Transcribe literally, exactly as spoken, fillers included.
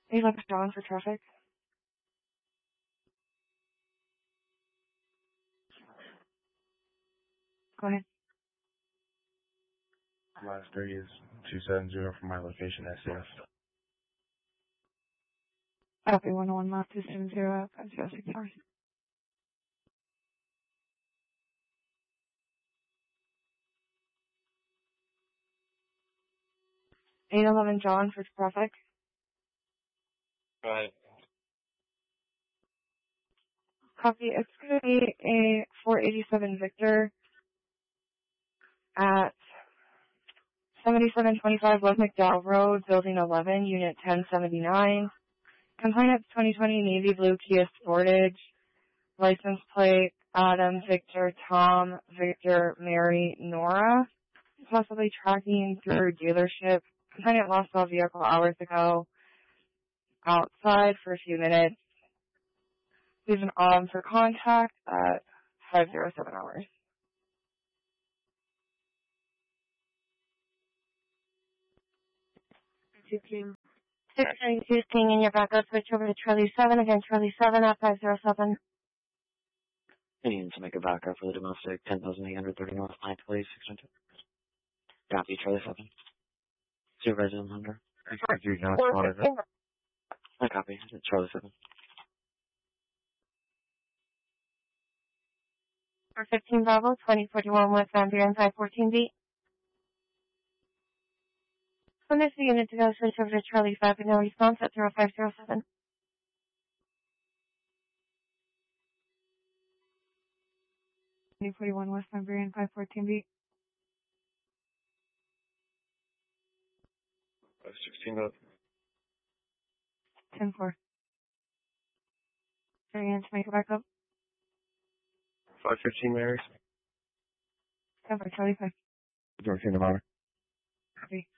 eight eleven John for traffic. Go ahead. Last three is two seven zero from my location, S C F. Copy one oh one left two seven zero five zero six four. eight eleven John for traffic. Go ahead. Copy. It's going to be a four eighty-seven Victor at seventy-seven twenty-five West McDowell Road, Building eleven, Unit ten seventy-nine. Complainant's twenty twenty Navy Blue Kia Sportage. License plate Adam Victor Tom Victor Mary Nora. Possibly tracking through dealership. Complainant lost a vehicle hours ago outside for a few minutes. Leave an arm for contact at five oh seven hours. six thirty-two King in your backup. Switch over to Charlie seven. Again, Charlie seven at five oh seven. I need to make a backup for the domestic, ten thousand eight hundred thirty North ninth Place, six hundred. Copy, Charlie seven. Supervisor Hunter. You not spotted it. I copy, Charlie seven. For fifteen Bravo, twenty forty-one West Van Buren, five fourteen B. When there's the unit to go, switch over to Charlie five with no response at zero five zero seven. twenty forty-one West Van Buren, five fourteen B. five sixteen up. ten four. Sorry, to make it back up. five fifteen Marys. ten four, Charlie five. Dorothy in the Copy.